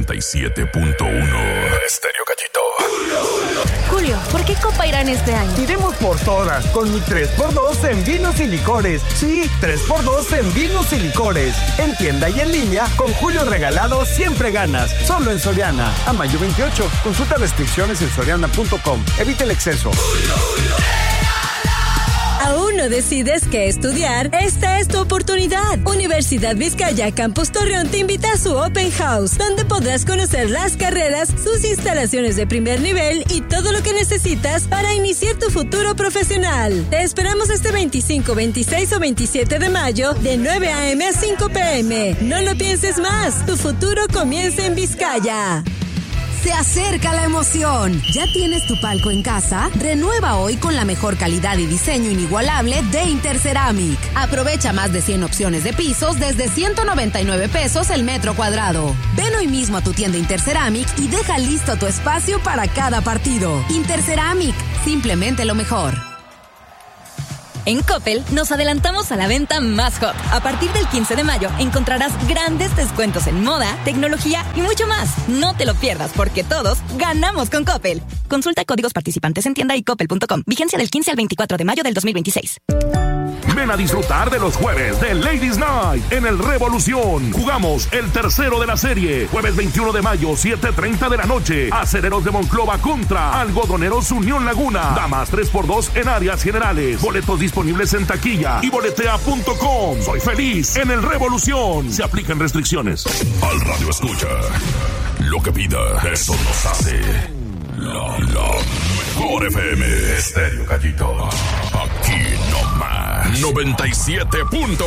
97.1 Estéreo Gallito. Julio, ¿por qué Copa Irán este año? Iremos por todas, con mi 3x2 en vinos y licores. Sí, 3x2 en vinos y licores. En tienda y en línea, con Julio Regalado siempre ganas. Solo en Soriana. A mayo 28. Consulta restricciones en soriana.com. Evita el exceso. ¿Aún no decides qué estudiar? Esta es tu oportunidad. Universidad Vizcaya Campus Torreón te invita a su Open House, donde podrás conocer las carreras, sus instalaciones de primer nivel y todo lo que necesitas para iniciar tu futuro profesional. Te esperamos este 25, 26 o 27 de mayo, de 9 a.m. a 5 p.m. No lo pienses más. Tu futuro comienza en Vizcaya. Se acerca la emoción. ¿Ya tienes tu palco en casa? Renueva hoy con la mejor calidad y diseño inigualable de Interceramic. Aprovecha más de 100 opciones de pisos desde 199 pesos el metro cuadrado. Ven hoy mismo a tu tienda Interceramic y deja listo tu espacio para cada partido. Interceramic, simplemente lo mejor. En Coppel nos adelantamos a la venta más hot. A partir del 15 de mayo encontrarás grandes descuentos en moda, tecnología y mucho más. No te lo pierdas porque todos ganamos con Coppel. Consulta códigos participantes en tienda y coppel.com. Vigencia del 15 al 24 de mayo del 2026. Ven a disfrutar de los jueves de Ladies Night en el Revolución. Jugamos el tercero de la serie. Jueves 21 de mayo, 7:30 de la noche. Acereros de Monclova contra Algodoneros Unión Laguna. Damas 3x2 en áreas generales. Boletos disponibles en taquilla y boletea.com. Soy feliz en el Revolución. Se aplican restricciones. Al radio escucha. Lo que pida, eso nos hace. La mejor FM. Estéreo Gallito. Aquí nomás. 97.1.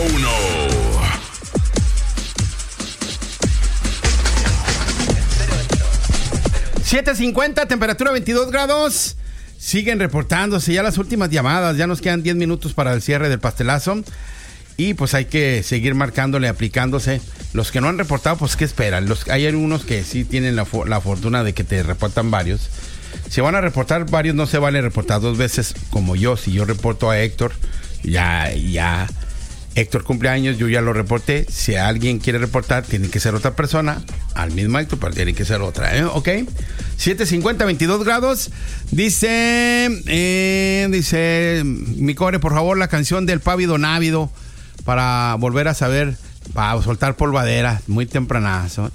7:50, temperatura 22 grados. Siguen reportándose ya las últimas llamadas. Ya nos quedan 10 minutos para el cierre del pastelazo. Y pues hay que seguir marcándole, aplicándose. Los que no han reportado, pues ¿qué esperan? Hay algunos que sí tienen la fortuna de que te reportan varios. Si van a reportar varios, no se vale reportar dos veces como yo. Si yo reporto a Héctor, ya Héctor cumpleaños, yo ya lo reporté. Si alguien quiere reportar, tiene que ser otra persona. Al mismo Héctor, pero tiene que ser otra, ¿ok? 7:50, 22 grados. Dice mi cobre, por favor, la canción del Pávido Návido para volver a saber, para soltar polvadera, muy tempranazo.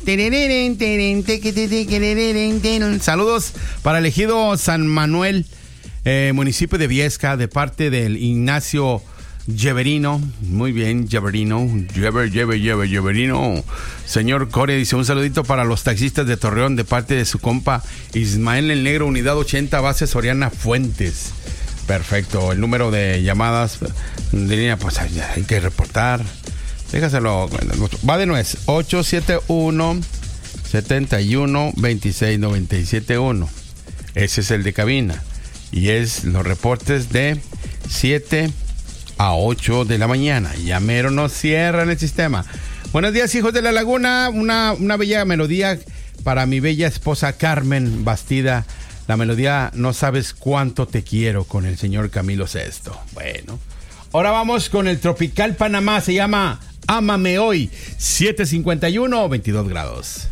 Saludos para el ejido San Manuel, municipio de Viesca, de parte del Ignacio Lleverino. Muy bien, Lleverino. Lleverino. Señor Core dice un saludito para los taxistas de Torreón de parte de su compa Ismael el Negro, unidad 80, base Soriana Fuentes. Perfecto. El número de llamadas de línea, pues hay que reportar. Déjaselo. Va de nuez. 871-71-26-971. Ese es el de cabina. Y es los reportes de 7 a 8 de la mañana. Ya mero nos cierran el sistema. Buenos días, hijos de la laguna. Una bella melodía para mi bella esposa Carmen Bastida. La melodía No sabes cuánto te quiero, con el señor Camilo Sesto. Bueno, ahora vamos con el Tropical Panamá. Se llama Ámame Hoy. 7:51, 22 grados.